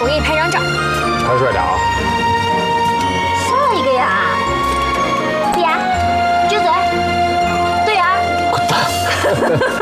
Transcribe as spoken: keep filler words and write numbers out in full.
我给你拍张照。 拍帅点啊！ 下一个呀，对呀，撅嘴，对呀。 滚蛋！